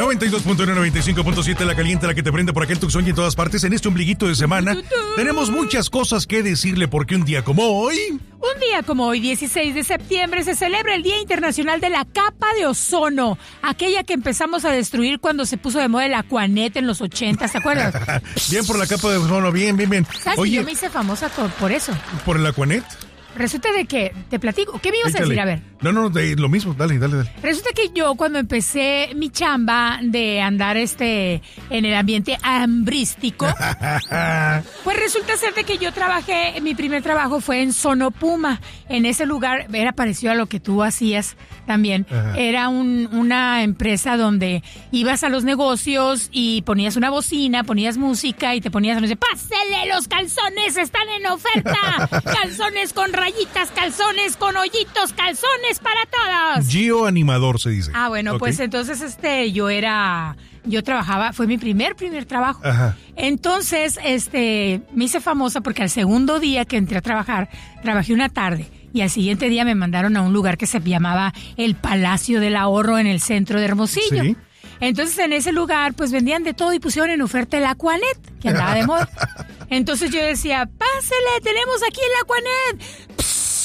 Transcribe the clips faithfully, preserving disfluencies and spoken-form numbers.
noventa y dos punto uno, noventa y cinco punto siete, la caliente, la que te prende por aquel tuxón y en todas partes. En este ombliguito de semana tenemos muchas cosas que decirle porque un día como hoy... Un día como hoy, dieciséis de septiembre, se celebra el Día Internacional de la Capa de Ozono, aquella que empezamos a destruir cuando se puso de moda el Aquanet en los ochentas, ¿te acuerdas? Bien por la capa de ozono, bien, bien, bien. ¿Sabes Oye, que yo me hice famosa por, por eso? ¿por el Aquanet? Resulta de que, te platico, ¿qué me ibas Échale. a decir? A ver. No, no, de, lo mismo, dale, dale, dale. Resulta que yo cuando empecé mi chamba de andar este en el ambiente hambrístico, pues resulta ser de que yo trabajé, mi primer trabajo fue en Sonopuma. En ese lugar era parecido a lo que tú hacías también. Ajá. Era un, una empresa donde ibas a los negocios y ponías una bocina, ponías música y te ponías a decir, ¡pásele los calzones! ¡Están en oferta! ¡Calzones con rayitas, calzones con hoyitos, calzones para todos! Gio animador se dice. Ah, bueno, Ok. pues entonces este yo era, yo trabajaba, fue mi primer, primer trabajo. Ajá. Entonces, este, me hice famosa porque al segundo día que entré a trabajar, trabajé una tarde. Y al siguiente día me mandaron a un lugar que se llamaba el Palacio del Ahorro en el centro de Hermosillo. Sí. Entonces en ese lugar pues vendían de todo y pusieron en oferta el Aquanet, que andaba de moda. Entonces yo decía, pásele, tenemos aquí el Aquanet.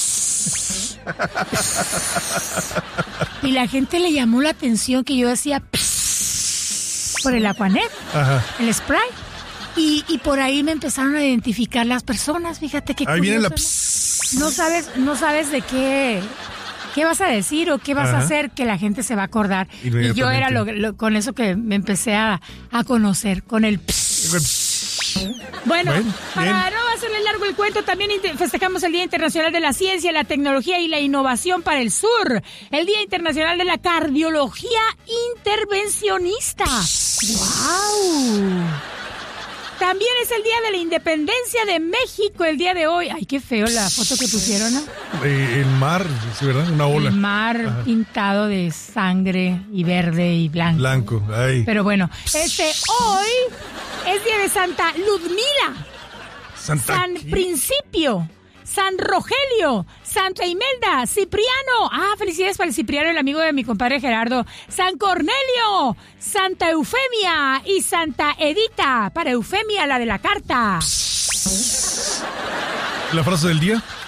Y la gente le llamó la atención que yo decía por el Aquanet, Ajá. el spray. Y, y por ahí me empezaron a identificar las personas, fíjate qué Ahí viene la curioso, ps- ¿no? No sabes, no sabes de qué, qué vas a decir o qué vas Ajá. a hacer que la gente se va a acordar. Y Inmediatamente. yo era lo, lo- con eso que me empecé a, a conocer, con el ps. Bueno, Bueno, para bien. no hacerle largo el cuento, también inte- festejamos el Día Internacional de la Ciencia, la Tecnología y la Innovación para el Sur. El Día Internacional de la Cardiología Intervencionista. ¡Wow! También es el Día de la Independencia de México el día de hoy. Ay, qué feo la foto que pusieron, ¿no? Eh, el mar, sí, ¿verdad? Una ola. El mar Ajá. pintado de sangre y verde y blanco. Blanco, ay. Pero bueno, este hoy es día de Santa Ludmila, Santa San ¿qué? Principio, San Rogelio, Santa Imelda, Cipriano. Ah, felicidades para el Cipriano, el amigo de mi compadre Gerardo. San Cornelio, Santa Eufemia y Santa Edita. Para Eufemia, la de la carta. La frase del día.